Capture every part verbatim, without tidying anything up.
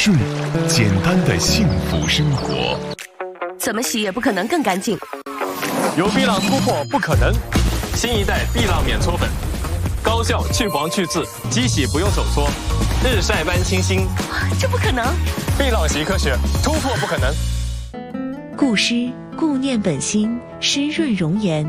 顺，简单的幸福生活。 怎么洗也不可能更干净。 有碧浪突破不可能，新一代碧浪免搓粉，高效去黄去渍，机洗不用手搓，日晒般清新。 这不可能！ 碧浪洗科学，突破不可能。 固湿固念本心，湿润容颜。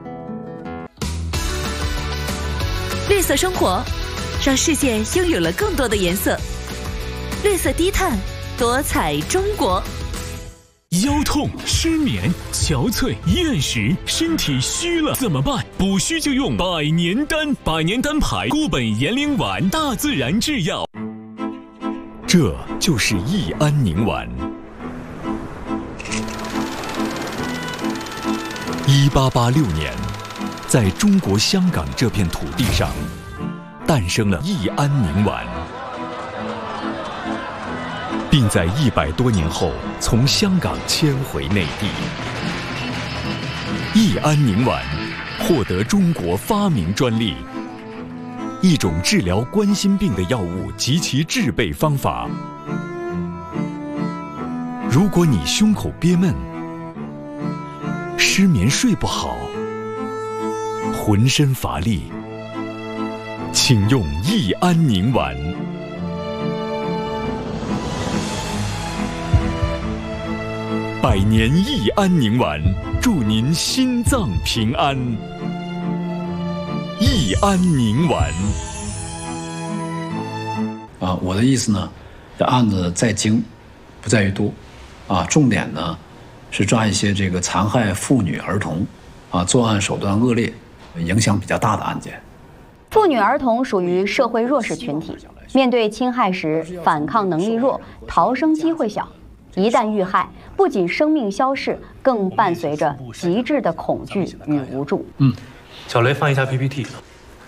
绿色生活，让世界拥有了更多的颜色。绿色低碳，多彩中国。 腰痛、失眠、憔悴、厌食，身体虚了怎么办？补虚就用百年丹，百年丹牌固本延龄丸，大自然制药。 这就是益安宁丸。一八八六年，在中国香港这片土地上，诞生了益安宁丸，并在一百多年后从香港迁回内地。益安宁丸获得中国发明专利，一种治疗冠心病的药物及其制备方法。如果你胸口憋闷、失眠睡不好、浑身乏力，请用益安宁丸。百年益安宁丸，祝您心脏平安。益安宁丸。 啊，我的意思呢，这案子在精，不在于多，啊，重点呢是抓一些这个残害妇女儿童，啊，作案手段恶劣、影响比较大的案件。 妇女儿童属于社会弱势群体，面对侵害时反抗能力弱，逃生机会小。一旦遇害，不仅生命消逝，更伴随着极致的恐惧与无助。 嗯，小雷翻一下 P P T。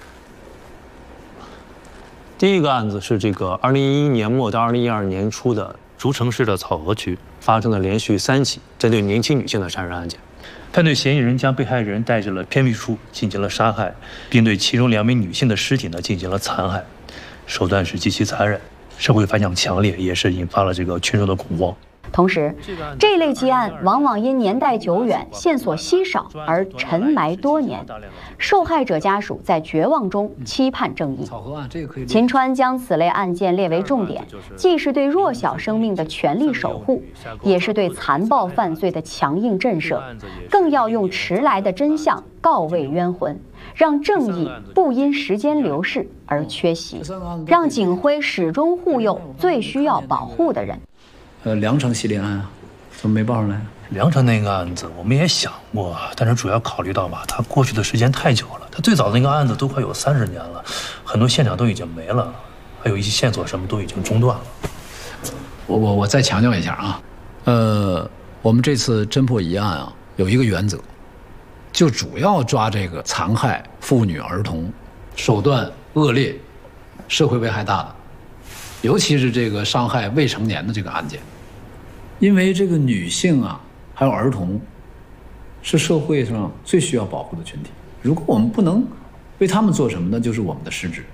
第一个案子是这个二零一一年末到二零一二年初的竹城市的草河区发生了连续三起针对年轻女性的杀人案件。犯罪嫌疑人将被害人带至了偏僻处进行了杀害，并对其中两名女性的尸体呢进行了残害，手段是极其残忍，社会反响强烈，也是引发了这个群众的恐慌。 同时，这类积案往往因年代久远、线索稀少而沉埋多年，受害者家属在绝望中期盼正义。秦川将此类案件列为重点，既是对弱小生命的全力守护，也是对残暴犯罪的强硬震慑，更要用迟来的真相告慰冤魂，让正义不因时间流逝而缺席，让警徽始终护佑最需要保护的人。 呃，梁城系列案啊，怎么没报上来？ 梁城那个案子我们也想过，但是主要考虑到吧，它过去的时间太久了，它最早的那个案子都快有三十年了，很多现场都已经没了，还有一些线索什么都已经中断了。 我我我再强调一下啊，呃，我们这次侦破疑案啊，有一个原则，就主要抓这个残害妇女儿童、手段恶劣、社会危害大的。尤其是这个伤害未成年的这个案件，因为这个女性啊，还有儿童，是社会上最需要保护的群体。如果我们不能为他们做什么，那就是我们的失职。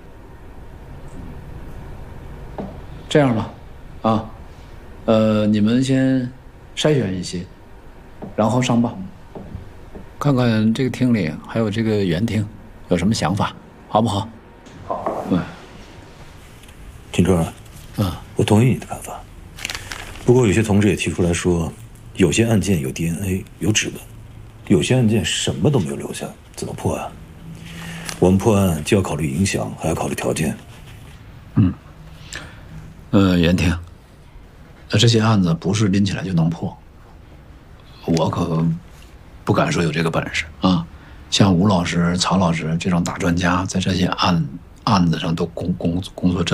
这样吧，啊，呃，你们先筛选一些，然后上报，看看这个厅里还有这个原厅有什么想法，好不好？ 好。 对。 秦川， 嗯， 我同意你的看法。不过有些同志也提出来说，有些案件有 D N A 有指纹，有些案件什么都没有留下，怎么破案？我们破案既要考虑影响，还要考虑条件。 嗯，呃，严婷，那这些案子不是拎起来就能破，我可不敢说有这个本事啊。像吴老师、曹老师这种大专家，在这些案案子上都工工工作这